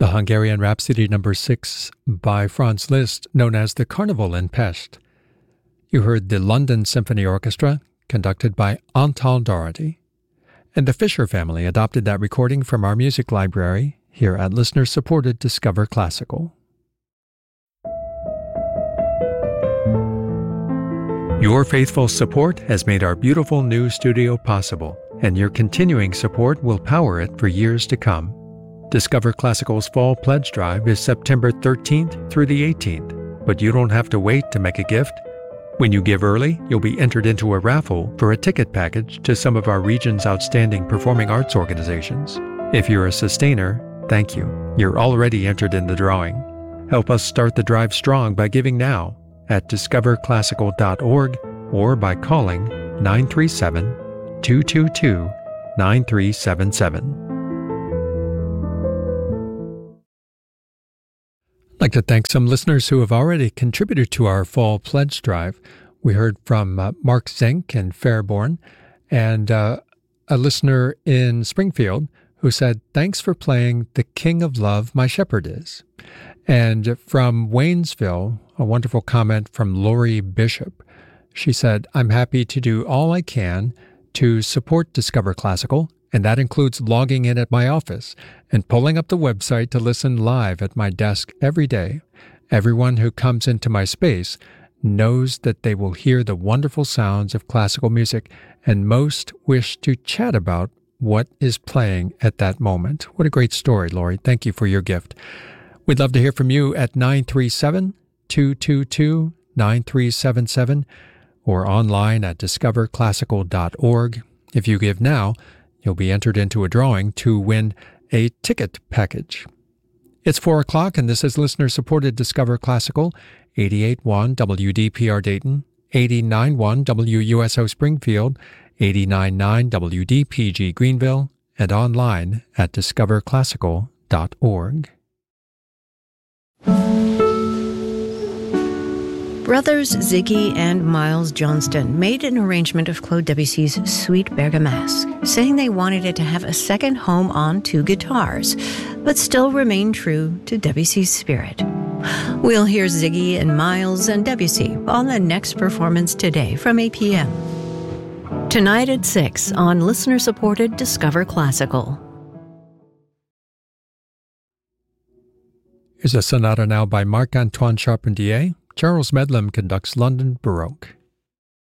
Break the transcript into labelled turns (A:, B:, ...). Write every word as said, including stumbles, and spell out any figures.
A: the Hungarian Rhapsody number six by Franz Liszt, known as the Carnival in Pest. You heard the London Symphony Orchestra, conducted by Antal Doherty. And the Fisher family adopted that recording from our music library here at listener-supported Discover Classical. Your faithful support has made our beautiful new studio possible, and your continuing support will power it for years to come. Discover Classical's Fall Pledge Drive is September thirteenth through the eighteenth, but you don't have to wait to make a gift. When you give early, you'll be entered into a raffle for a ticket package to some of our region's outstanding performing arts organizations. If you're a sustainer, thank you. You're already entered in the drawing. Help us start the drive strong by giving now at discover classical dot org or by calling nine three seven, two two two, nine three seven seven. I'd like to thank some listeners who have already contributed to our Fall Pledge Drive. We heard from uh, Mark Zink in Fairborn and uh, a listener in Springfield who said, "Thanks for playing The King of Love, My Shepherd Is." And from Waynesville, a wonderful comment from Lori Bishop. She said, "I'm happy to do all I can to support Discover Classical, and that includes logging in at my office and pulling up the website to listen live at my desk every day. Everyone who comes into my space knows that they will hear the wonderful sounds of classical music, and most wish to chat about what is playing at that moment." What a great story, Lori. Thank you for your gift. We'd love to hear from you at nine three seven, two two two, nine three seven seven or online at discover classical dot org. If you give now, you'll be entered into a drawing to win a ticket package. It's four o'clock, and this is listener-supported Discover Classical, eighty-eight point one W D P R Dayton, eighty-nine point one W U S O Springfield, eighty-nine point nine W D P G Greenville, and online at discover classical dot org.
B: Brothers Ziggy and Miles Johnston made an arrangement of Claude Debussy's Suite Bergamasque, saying they wanted it to have a second home on two guitars, but still remain true to Debussy's spirit. We'll hear Ziggy and Miles and Debussy on the next performance today from eight p.m. Tonight at six on listener-supported Discover Classical.
A: Here's a sonata now by Marc-Antoine Charpentier. Charles Medlam conducts London Baroque.